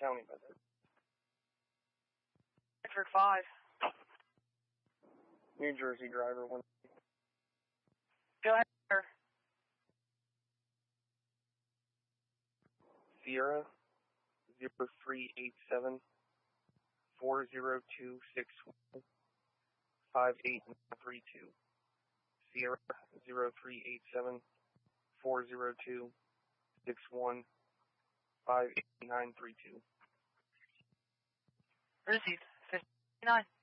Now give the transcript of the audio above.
County Bedford. Bedford 5. New Jersey driver 1. Go ahead, sir. Sierra 0387 40261 5832. Sierra 0387 40261 58932. Received. 59.